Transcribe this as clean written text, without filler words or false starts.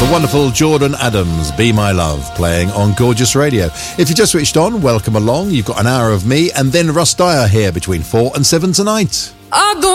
The wonderful Jordan Adams, Be My Love, playing on Gorgeous Radio. If you just switched on, welcome along. You've got an hour of me and then Russ Dyer here between 4 and 7 tonight. I don't